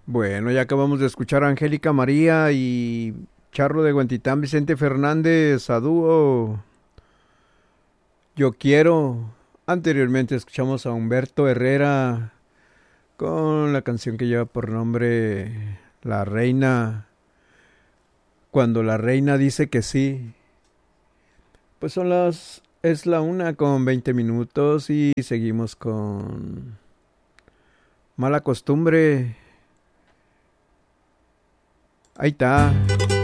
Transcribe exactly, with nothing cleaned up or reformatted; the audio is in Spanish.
Bueno, ya acabamos de escuchar a Angélica María y Charro de Huentitán, Vicente Fernández, a dúo Yo Quiero. Anteriormente escuchamos a Humberto Herrera con la canción que lleva por nombre La Reina. Cuando la reina dice que sí. Pues son las... Es la una con veinte minutos y seguimos con Mala Costumbre. Ahí está.